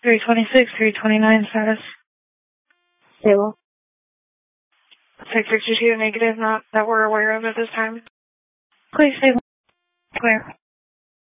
326, 329 status. Stable. 662 negative, not that we're aware of at this time. Please stay clear.